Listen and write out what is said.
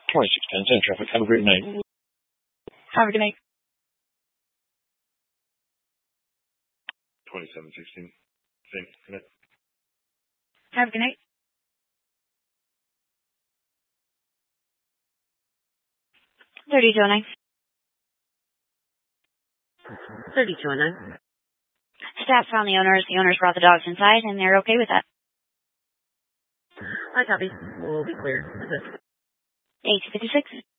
2610, traffic. Have a great night. Have a good night. 2716, same. Good night. Have a good night. 3209. 3209. Staff found the owners. The owners brought the dogs inside, and they're okay with that. I copy. We'll be clear. 856.